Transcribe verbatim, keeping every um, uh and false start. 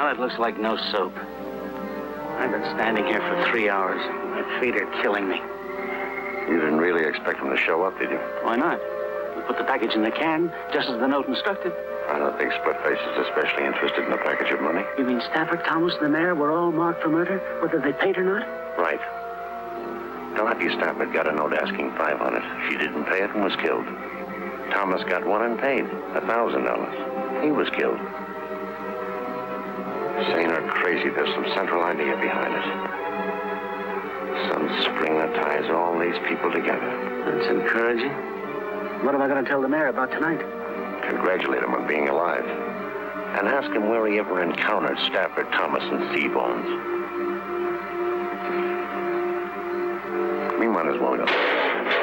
Well, it looks like no soap. I've been standing here for three hours. My feet are killing me. You didn't really expect him to show up, did you? Why not? We put the package in the can, just as the note instructed. I don't think Split-Face is especially interested in a package of money. You mean Stafford, Thomas, and the mayor were all marked for murder, whether they paid or not? Right. Dorothy Stafford got a note asking five on it. She didn't pay it and was killed. Thomas got one and paid, a thousand dollars. He was killed. Sane or crazy, there's some central idea behind it. Some spring that ties all these people together. That's encouraging. What am I going to tell the mayor about tonight? Congratulate him on being alive. And ask him where he ever encountered Stafford, Thomas, and Seabones. We might as well go.